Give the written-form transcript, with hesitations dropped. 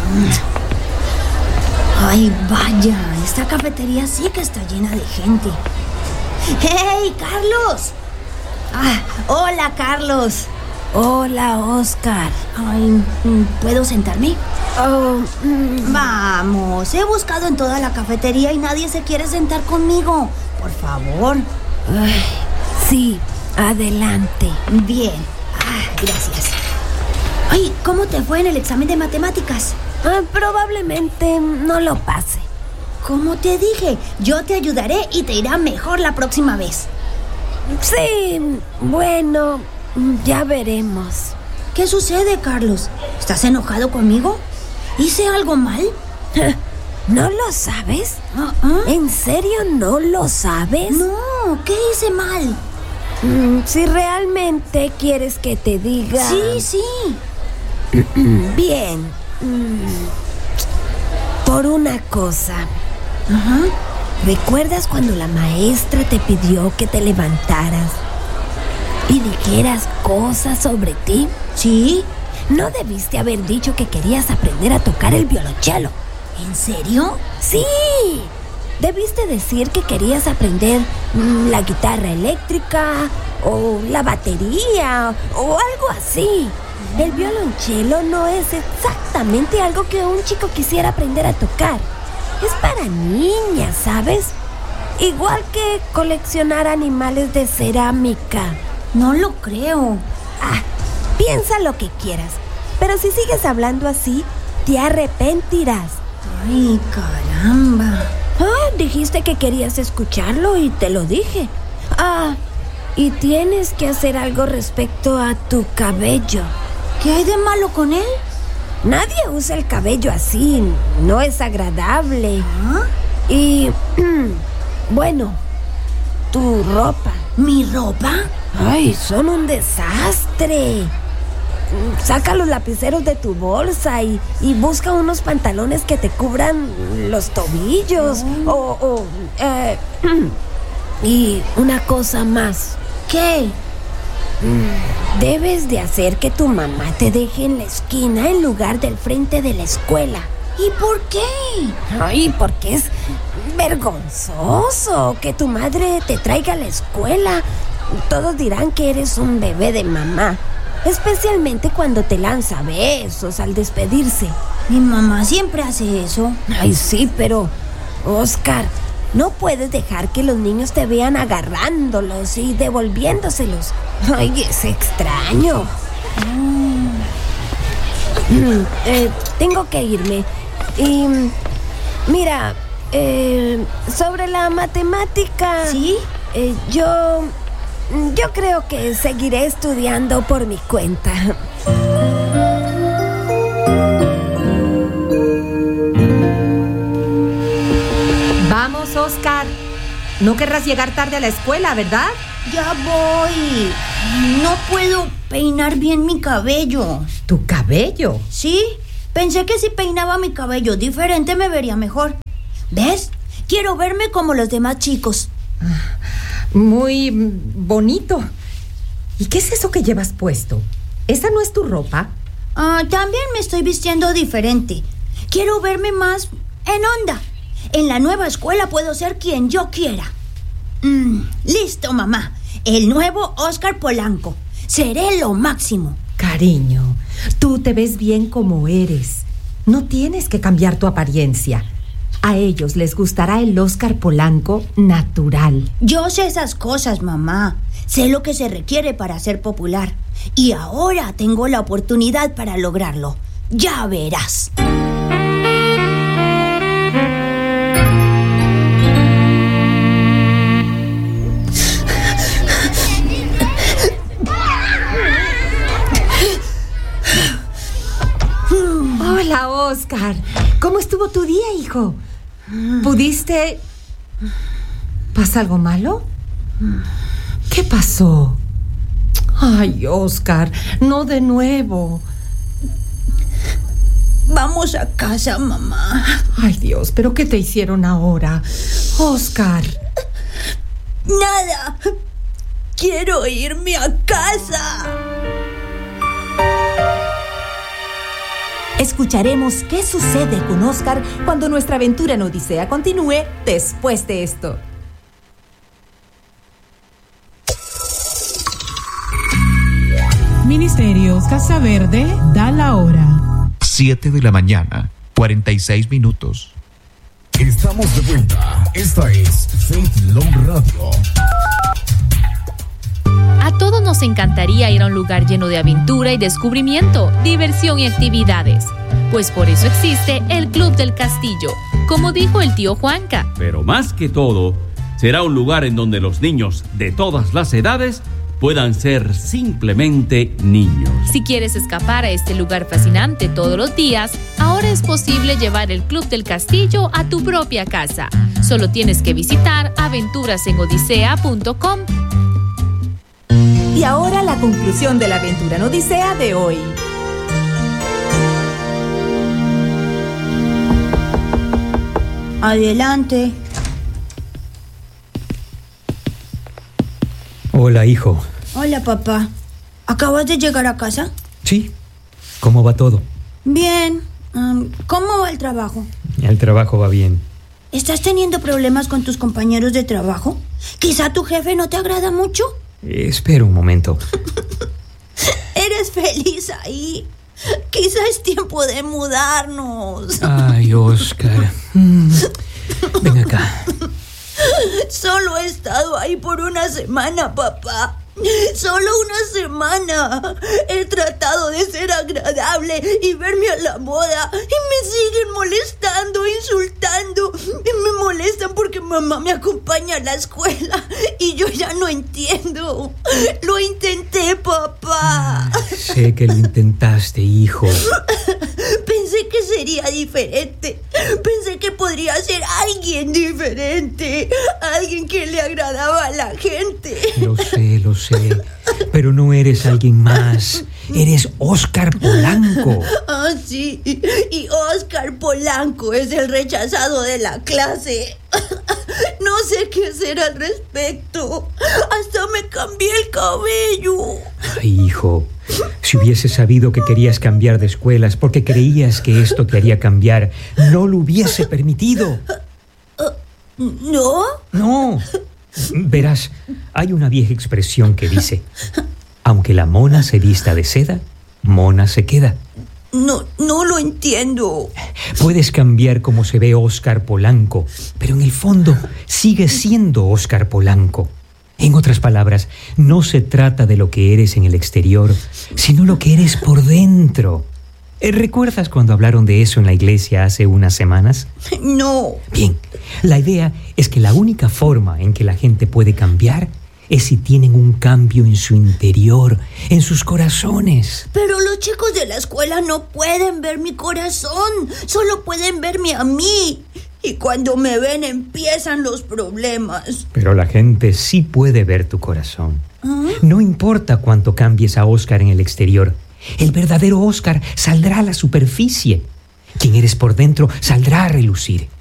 Ay, vaya, esta cafetería sí que está llena de gente. ¡Hey, Carlos! Hola, Carlos. Hola, Oscar. Ay, ¿puedo sentarme? Oh, Vamos, he buscado en toda la cafetería y nadie se quiere sentar conmigo. Por favor. Ay, sí, adelante. Bien, gracias. Ay, ¿cómo te fue en el examen de matemáticas? Probablemente no lo pase. Como te dije, yo te ayudaré y te irá mejor la próxima vez. Sí, bueno, ya veremos. ¿Qué sucede, Carlos? ¿Estás enojado conmigo? ¿Hice algo mal? ¿No lo sabes? ¿En serio no lo sabes? No, ¿qué hice mal? Si realmente quieres que te diga... Sí. Bien. Por una cosa. ¿Recuerdas cuando la maestra te pidió que te levantaras y dijeras cosas sobre ti? Sí. ¿No debiste haber dicho que querías aprender a tocar el violonchelo? ¿En serio? Sí. Debiste decir que querías aprender la guitarra eléctrica o la batería o algo así. El violonchelo no es exactamente algo que un chico quisiera aprender a tocar. Es para niñas, ¿sabes? Igual que coleccionar animales de cerámica. No lo creo. Piensa lo que quieras, pero si sigues hablando así, te arrepentirás. Ay, caramba. Dijiste que querías escucharlo y te lo dije. Y tienes que hacer algo respecto a tu cabello. ¿Qué hay de malo con él? Nadie usa el cabello así, no es agradable. Y, bueno, tu ropa. ¿Mi ropa? Ay, son un desastre. Saca los lapiceros de tu bolsa y busca unos pantalones que te cubran los tobillos. Y una cosa más. ¿Qué? Debes de hacer que tu mamá te deje en la esquina en lugar del frente de la escuela. ¿Y por qué? Ay, porque es vergonzoso que tu madre te traiga a la escuela. Todos dirán que eres un bebé de mamá, especialmente cuando te lanza besos al despedirse. Mi mamá siempre hace eso. Ay, sí, pero, Oscar, no puedes dejar que los niños te vean agarrándolos y devolviéndoselos. Ay, es extraño. Tengo que irme. Y mira, sobre la matemática... ¿Sí? Yo creo que seguiré estudiando por mi cuenta. Vamos, Oscar. No querrás llegar tarde a la escuela, ¿verdad? Ya voy. No puedo peinar bien mi cabello. ¿Tu cabello? Sí, pensé que si peinaba mi cabello diferente me vería mejor. ¿Ves? Quiero verme como los demás chicos. Muy bonito. ¿Y qué es eso que llevas puesto? ¿Esa no es tu ropa? También me estoy vistiendo diferente. Quiero verme más en onda. En la nueva escuela puedo ser quien yo quiera. Listo, mamá. El nuevo Oscar Polanco. Seré lo máximo. Cariño, tú te ves bien como eres. No tienes que cambiar tu apariencia. A ellos les gustará el Oscar Polanco natural. Yo sé esas cosas, mamá. Sé lo que se requiere para ser popular. Y ahora tengo la oportunidad para lograrlo. Ya verás. Hola, Oscar. ¿Cómo estuvo tu día, hijo? ¿Pudiste...? ¿Pasa algo malo? ¿Qué pasó? Ay, Oscar, no de nuevo. Vamos a casa, mamá. Ay, Dios, ¿pero qué te hicieron ahora? Oscar. Nada. Quiero irme a casa. escucharemos qué sucede con Oscar cuando nuestra aventura en Odisea continúe después de esto. Ministerios Casa Verde da la hora. 7 de la mañana, 46 minutos. Estamos de vuelta. Esta es Faith Long Radio. A todos nos encantaría ir a un lugar lleno de aventura y descubrimiento, diversión y actividades. Pues por eso existe el Club del Castillo, como dijo el tío Juanca. Pero más que todo, será un lugar en donde los niños de todas las edades puedan ser simplemente niños. Si quieres escapar a este lugar fascinante todos los días, ahora es posible llevar el Club del Castillo a tu propia casa. Solo tienes que visitar aventurasenodisea.com. Y ahora la conclusión de la aventura en Odisea de hoy. Adelante. Hola, hijo. Hola, papá. ¿Acabas de llegar a casa? Sí. ¿Cómo va todo? Bien. ¿Cómo va el trabajo? El trabajo va bien. ¿Estás teniendo problemas con tus compañeros de trabajo? ¿Quizá tu jefe no te agrada mucho? Espera un momento. ¿Eres feliz ahí? Quizá es tiempo de mudarnos. Ay, Oscar. Ven acá. Solo he estado ahí por una semana, papá. Solo una semana. He tratado de ser agradable y verme a la moda y me siguen molestando, insultando. Y me molestan porque mamá me acompaña a la escuela y yo ya no entiendo. Lo intenté, papá. Sé que lo intentaste, hijo. Pensé que sería diferente. Pensé que podría ser alguien diferente. Alguien que le agradaba a la gente. Lo sé. Pero no eres alguien más. Eres Oscar Polanco. Ah, sí. Y Oscar Polanco es el rechazado de la clase. No sé qué hacer al respecto. Hasta me cambié el cabello. Ay, hijo. Si hubieses sabido que querías cambiar de escuelas porque creías que esto te haría cambiar, no lo hubiese permitido. ¿No? No. Verás, hay una vieja expresión que dice: aunque la mona se vista de seda, mona se queda. No lo entiendo. Puedes cambiar cómo se ve Oscar Polanco, pero en el fondo sigue siendo Oscar Polanco. En otras palabras, no se trata de lo que eres en el exterior, sino lo que eres por dentro. ¿Recuerdas cuando hablaron de eso en la iglesia hace unas semanas? No. Bien, la idea es que la única forma en que la gente puede cambiar es si tienen un cambio en su interior, en sus corazones. Pero los chicos de la escuela no pueden ver mi corazón, solo pueden verme a mí. Y cuando me ven empiezan los problemas. Pero la gente sí puede ver tu corazón. ¿Ah? No importa cuánto cambies a Oscar en el exterior, el verdadero Oscar saldrá a la superficie. Quien eres por dentro saldrá a relucir.